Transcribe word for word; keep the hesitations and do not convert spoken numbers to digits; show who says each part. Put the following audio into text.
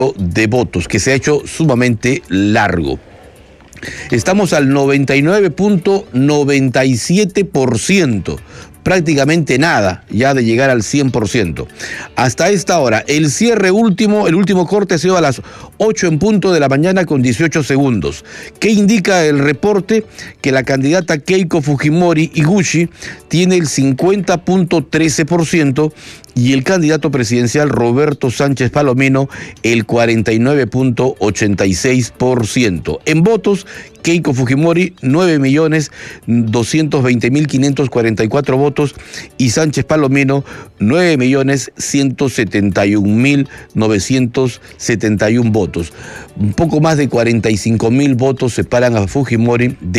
Speaker 1: de votos, que se ha hecho sumamente largo. Estamos al noventa y nueve punto noventa y siete por ciento, prácticamente nada ya de llegar al cien por ciento. Hasta esta hora, el cierre último, el último corte ha sido a las ocho en punto de la mañana con dieciocho segundos. ¿Qué indica el reporte? Que la candidata Keiko Fujimori Iguchi tiene el cincuenta punto trece por ciento y el candidato presidencial Roberto Sánchez Palomino el cuarenta y nueve punto ochenta y seis por ciento. En votos, Keiko Fujimori nueve millones doscientos veinte mil quinientos cuarenta y cuatro votos y Sánchez Palomino nueve millones ciento setenta y un mil novecientos setenta y uno votos. Un poco más de cuarenta y cinco mil votos separan a Fujimori de